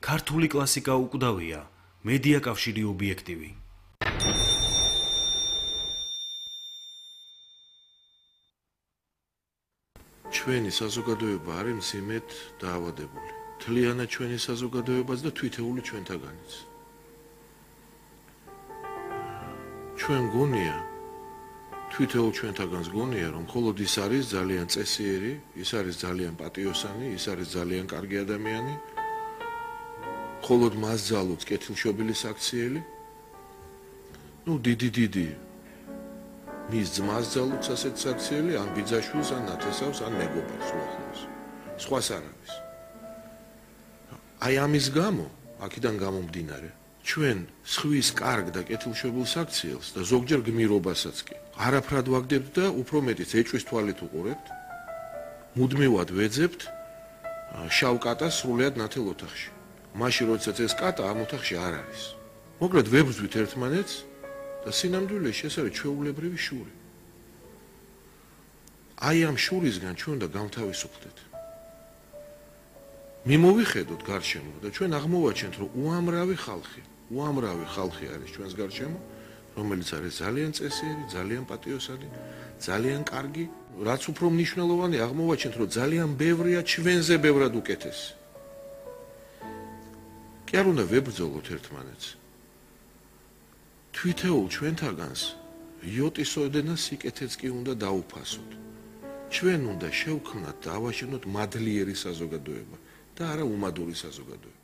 ქართული კლასიკა უკვდავია, მედია კავშირი ობიექტივი. ჩვენი საზოგადოება არის მძიმედ დაავადებული. თლიანად ჩვენი საზოგადოებაც და თვითეული ჩვენთაგანიც. ჩვენ გონია, თვითეულ ჩვენთაგანს გონია, რომ მხოლოდ ის არის ძალიან წესიერი, ის არის ძალიან პატიოსანი, ის არის ძალიან კარგი ადამიანი. მხოლოდ მას ძალუց კეთილშობილი საქციელი. დიდი მის ძმას ძალუც ასეთ საქციელი, ან ბიძაშვილს, ან ნათესავს, ან მეგობარს უახლოეს. სხვას არ არის. აი ამის გამო, აქედან გამომდინარე, ჩვენ სხვის კარგ და კეთილშობილ საქციელს და ზოგჯერ გმირობასაც კი არაფრად ვაგდებთ და უფრო მეტიც ეჭვის თვალით უყურებთ, მუდმივად ვეძებთ შავ კატას სრულიად ნათელ ოთახში. მაშინ როდესაც ეს კატა ამ ოთახში არ არის. მოკლედ ვებრძვით ერთმანეთს და სინამდვილეში ეს არის ჩვეულებრივი შური. აი ამ შურისგან ჩვენ უნდა გავთავისუფლდეთ. მიმოვიხედოთ გარშემო და ჩვენ აღმოვაჩენთ, რომ უამრავი ხალხი არის ჩვენს გარშემო, რომელიც არის ძალიან წესიერი, ძალიან პატიოსანი, ძალიან კარგი, რაც უფრო მნიშვნელოვანი აღმოვაჩენთ, რომ ძალიან ბევრია ჩვენზე ბევრად უკეთესი. კი არ უნდა ვებრძოლოთ ერთმანეთს. თვითეულ ჩვენთაგანს იოტისოდენა სიკეთეც კი უნდა დაუფასოთ. ჩვენ უნდა შევქმნათ და ავაშენოთ მადლიერი საზოგადოება და არა უმადური საზოგადოება.